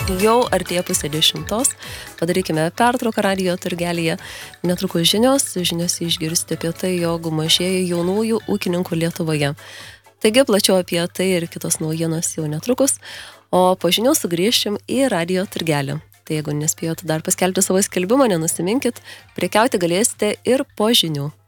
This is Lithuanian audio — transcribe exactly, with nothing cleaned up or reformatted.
Jau artėja pusė dešimtos, padarykime pertrauką radijo turgelyje. Netrukus žinios, žinios išgirsti apie tai, jog mažėja jaunųjų ūkininkų Lietuvoje. Taigi plačiau apie tai ir kitos naujienos jau netrukus, o po žinių sugrįšim į radijo turgelį. Tai jeigu nespėjote dar paskelbti savo skelbimą, nenusiminkit, prekiauti galėsite ir po žinių.